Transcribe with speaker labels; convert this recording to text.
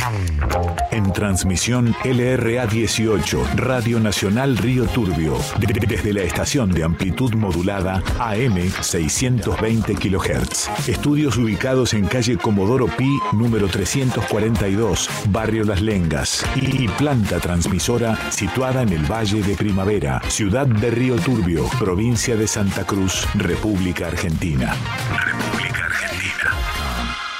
Speaker 1: En transmisión LRA 18, Radio Nacional Río Turbio, desde la estación de amplitud modulada AM 620 kHz. Estudios ubicados en calle Comodoro Pi, número 342, Barrio Las Lengas. Y planta transmisora situada en el Valle de Primavera, ciudad de Río Turbio, provincia de Santa Cruz, República Argentina.